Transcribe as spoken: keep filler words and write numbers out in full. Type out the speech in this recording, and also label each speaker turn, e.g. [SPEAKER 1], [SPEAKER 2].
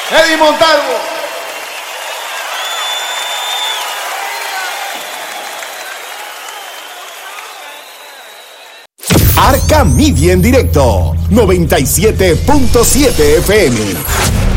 [SPEAKER 1] Eddie Montalvo.
[SPEAKER 2] Arca Media en directo, noventa y siete punto siete F M.